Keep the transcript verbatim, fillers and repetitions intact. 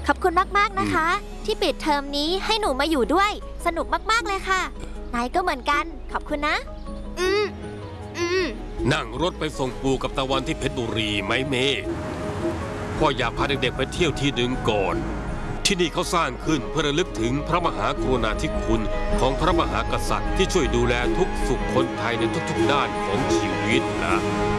ขอบคุณมากๆนะคะ ที่ปิดเทอมนี้ให้หนูมาอยู่ด้วยสนุกมากๆเลยค่ะนายก็เหมือนกันขอบคุณนะอืมอืมนั่งรถไปส่งปู่กับตะวันที่เพชรบุรีไหมเมย์พ่ออยากพาเด็กๆไปเที่ยวที่หนึ่งก่อนที่นี่เขาสร้างขึ้นเพื่อระลึกถึงพระมหากรุณาธิคุณของพระมหากษัตริย์ที่ช่วยดูแลทุกสุขคนไทยในทุกๆด้านของชีวิตนะ